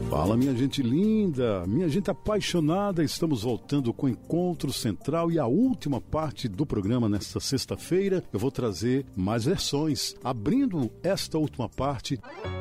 Fala, minha gente linda, minha gente apaixonada, estamos voltando com o Encontro Central e a última parte do programa nesta sexta-feira. Eu vou trazer mais versões. Abrindo esta última parte,